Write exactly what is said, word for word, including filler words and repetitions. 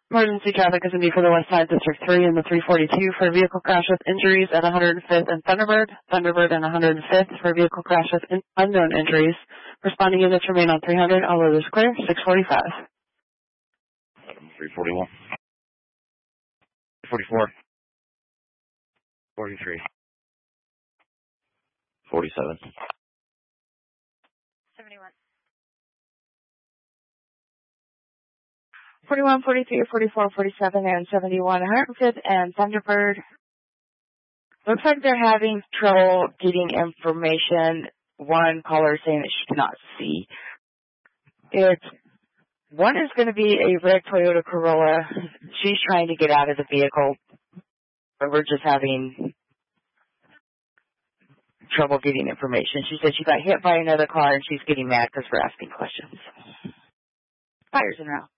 Emergency traffic is indeed for the West Side District three and the three forty-two for a vehicle crash with injuries at one hundred fifth and Thunderbird. Thunderbird and one hundred fifth for a vehicle crash with in unknown injuries. Responding units remain on three hundred, all others clear, six forty-five. three forty-one. forty-four. forty-three. forty-seven. seventy-one. forty-one, forty-three, forty-four, forty-seven, and seventy-one, one hundred fifth and Thunderbird. Looks like they're having trouble getting information. One caller is saying that she cannot see. It's, one is going to be a red Toyota Corolla. She's trying to get out of the vehicle, but we're just having trouble getting information. She said she got hit by another car and she's getting mad because we're asking questions. Fires in route.